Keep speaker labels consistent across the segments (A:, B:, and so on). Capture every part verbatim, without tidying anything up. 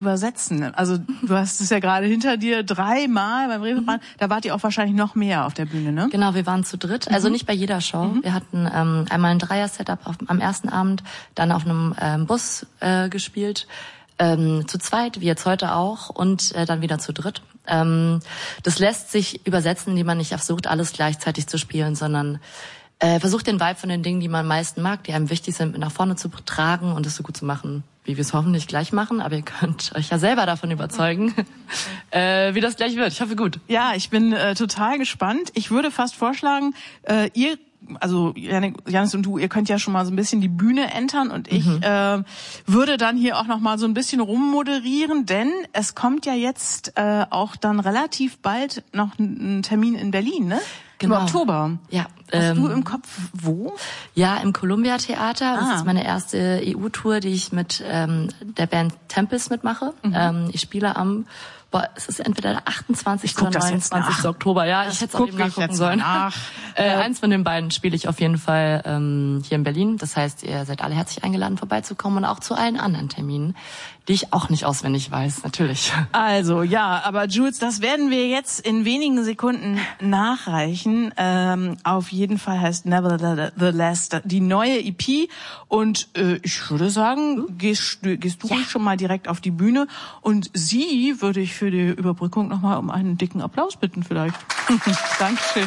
A: übersetzen. Also du hast es ja gerade hinter dir dreimal beim Reeperbahn. Mhm. Da wart ihr auch wahrscheinlich noch mehr auf der Bühne, ne?
B: Genau, wir waren zu dritt. Also mhm. nicht bei jeder Show. Mhm. Wir hatten ähm, einmal ein Dreier-Setup auf, am ersten Abend, dann auf einem ähm, Bus äh, gespielt. Ähm, zu zweit, wie jetzt heute auch, und äh, dann wieder zu dritt. Ähm, das lässt sich übersetzen, indem man nicht versucht, alles gleichzeitig zu spielen, sondern äh, versucht den Vibe von den Dingen, die man am meisten mag, die einem wichtig sind, nach vorne zu tragen und es so gut zu machen, wie wir es hoffentlich gleich machen. Aber ihr könnt euch ja selber davon überzeugen, äh, wie das gleich wird. Ich hoffe, gut.
A: Ja, ich bin äh, total gespannt. Ich würde fast vorschlagen, äh, ihr also Janis und du, ihr könnt ja schon mal so ein bisschen die Bühne entern und ich mhm. äh, würde dann hier auch noch mal so ein bisschen rummoderieren, denn es kommt ja jetzt äh, auch dann relativ bald noch ein Termin in Berlin, ne?
B: Genau.
A: Im Oktober.
B: Ja.
A: Hast
B: ähm,
A: du im Kopf wo?
B: Ja, im Columbia Theater. Das
A: ah.
B: ist meine erste E U-Tour, die ich mit ähm, der Band Tempest mitmache. Mhm. Ähm, ich spiele am Boah, es ist entweder der achtundzwanzigste oder neunundzwanzigste Oktober. Ja, das ich hätte es auch eben nachgucken sollen. Nach. äh, eins von den beiden spiele ich auf jeden Fall ähm, hier in Berlin. Das heißt, ihr seid alle herzlich eingeladen, vorbeizukommen und auch zu allen anderen Terminen, die ich auch nicht auswendig weiß, natürlich.
A: Also, ja, aber Jules, das werden wir jetzt in wenigen Sekunden nachreichen. Ähm, auf jeden Fall heißt Nevertheless die neue E P. Und äh, ich würde sagen, gehst, gehst du ja. schon mal direkt auf die Bühne. Und sie würde ich für die Überbrückung nochmal um einen dicken Applaus bitten vielleicht. Dankeschön.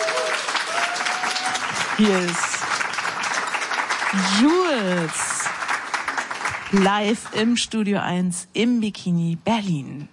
A: Hier ist Jules live im Studio eins im Bikini Berlin.